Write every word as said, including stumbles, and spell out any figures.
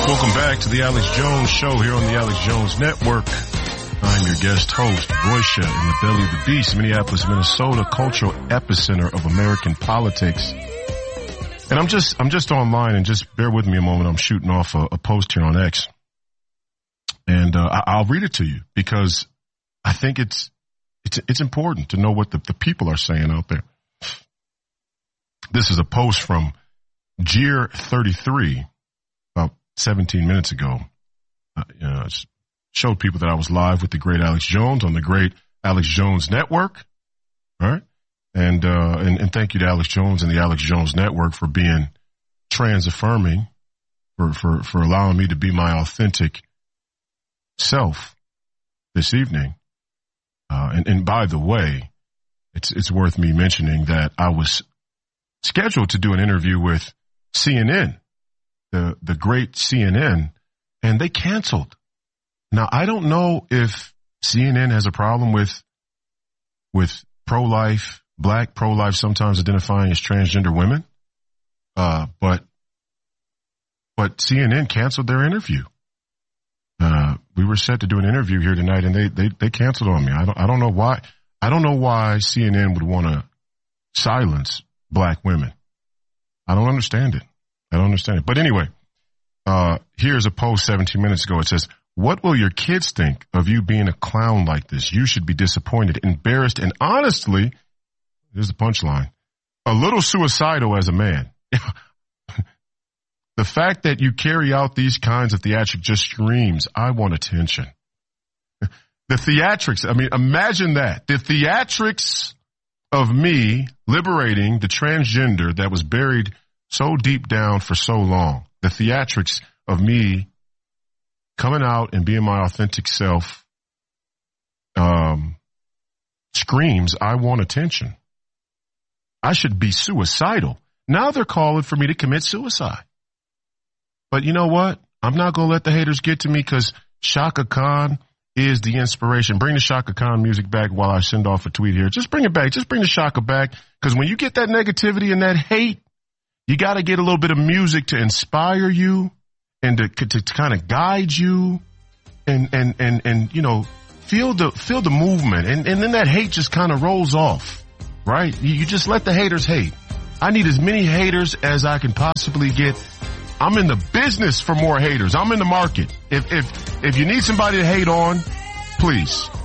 Welcome back to the Alex Jones Show here on the Alex Jones Network. I'm your guest host, Roysha, in the belly of the beast, Minneapolis, Minnesota, cultural epicenter of American politics. And I'm just, I'm just online, and just bear with me a moment. I'm shooting off a, a post here on X, and uh, I, I'll read it to you because I think it's, it's, it's important to know what the, the people are saying out there. This is a post from Jeer thirty-three about seventeen minutes ago. Uh, you know, showed people that I was live with the great Alex Jones on the great Alex Jones Network. All right. And, uh, and, and thank you to Alex Jones and the Alex Jones Network for being trans affirming, for, for, for allowing me to be my authentic self this evening. Uh, and, and by the way, it's, it's worth me mentioning that I was scheduled to do an interview with C N N, the, the great C N N, and they canceled. Now, I don't know if C N N has a problem with, with pro-life, black pro-life sometimes identifying as transgender women. Uh, but, but C N N canceled their interview. Uh, we were set to do an interview here tonight, and they, they, they canceled on me. I don't, I don't know why. I don't know why C N N would want to silence black women. I don't understand it. I don't understand it. But anyway, uh, here's a post seventeen minutes ago. It says, "What will your kids think of you being a clown like this? You should be disappointed, embarrassed, and honestly," here's the punchline, "a little suicidal as a man." The fact that you carry out these kinds of theatrics just screams, I want attention. The theatrics, I mean, imagine that. The theatrics of me liberating the transgender that was buried so deep down for so long. The theatrics of me coming out and being my authentic self um, screams, I want attention. I should be suicidal. Now they're calling for me to commit suicide. But you know what? I'm not going to let the haters get to me because Shaka Khan is the inspiration. Bring the Shaka Khan music back while I send off a tweet here. Just bring it back. Just bring the Shaka back. Because when you get that negativity and that hate, you got to get a little bit of music to inspire you and to, to, to kind of guide you and, and, and, and, you know, feel the, feel the movement. And, and then that hate just kind of rolls off, right? You, you just let the haters hate. I need as many haters as I can possibly get. I'm in the business for more haters. I'm in the market. If, if, if you need somebody to hate on, please